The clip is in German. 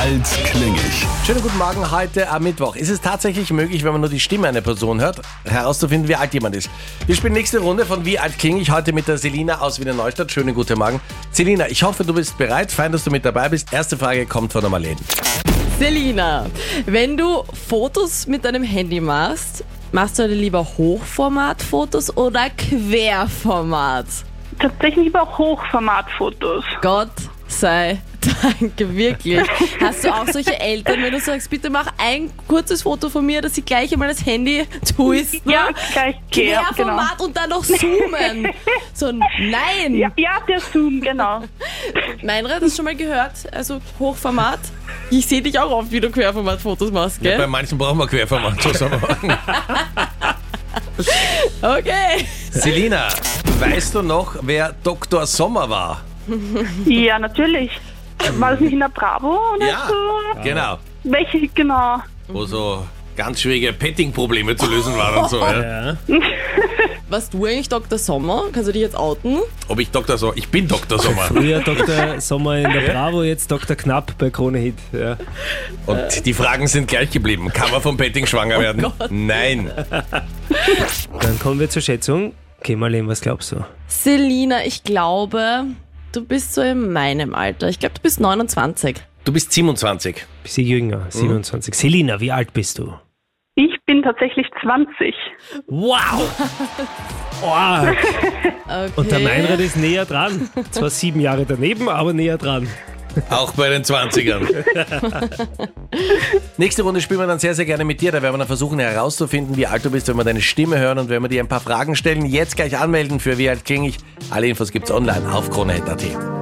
alt klinge ich? Schönen guten Morgen heute am Mittwoch. Ist es tatsächlich möglich, wenn man nur die Stimme einer Person hört, herauszufinden, wie alt jemand ist? Wir spielen nächste Runde von Wie alt klinge ich heute mit der Selina aus Wiener Neustadt. Schönen guten Morgen. Selina, ich hoffe, du bist bereit. Fein, dass du mit dabei bist. Erste Frage kommt von der Marlene. Selina, wenn du Fotos mit deinem Handy machst du lieber Hochformatfotos oder Querformat? Tatsächlich lieber Hochformatfotos. Gott sei Dank, wirklich. Hast du auch solche Eltern, wenn du sagst, bitte mach ein kurzes Foto von mir, dass sie gleich einmal das Handy twisten? Ja, gleich Querformat genau. und dann noch zoomen. So, nein. Ja, der Zoom, genau. Meinrad, hast du schon mal gehört? Also Hochformat? Ich sehe dich auch oft, wie du Querformatfotos machst, gell? Ja, bei manchen brauchen wir Querformat. So soll man machen. Okay. Selina, weißt du noch, wer Dr. Sommer war? Ja, natürlich. War das nicht in der Bravo oder Ja, so? genau. Welche, genau. Wo so ganz schwierige Petting-Probleme zu lösen waren und so. Ja. Warst du eigentlich Dr. Sommer? Kannst du dich jetzt outen? Ob ich Dr. Sommer? Ich bin Dr. Sommer. Früher Dr. Sommer in der Bravo, jetzt Dr. Knapp bei Krone Hit. Ja. Und die Fragen sind gleich geblieben. Kann man vom Petting schwanger werden? Gott. Nein. Dann kommen wir zur Schätzung. Okay, Marlene, was glaubst du? Selina, ich glaube, du bist so in meinem Alter. Ich glaube, du bist 29. Du bist 27. Bisschen jünger, 27. Selina, wie alt bist du? Ich bin tatsächlich 20. Wow! Oh. Okay. Und der Meinrad ist näher dran. Zwar 7 Jahre daneben, aber näher dran. Auch bei den 20ern. Nächste Runde spielen wir dann sehr, sehr gerne mit dir. Da werden wir dann versuchen herauszufinden, wie alt du bist, wenn wir deine Stimme hören und wenn wir dir ein paar Fragen stellen. Jetzt gleich anmelden für Wie alt klinge ich. Alle Infos gibt's online auf kronehit.at.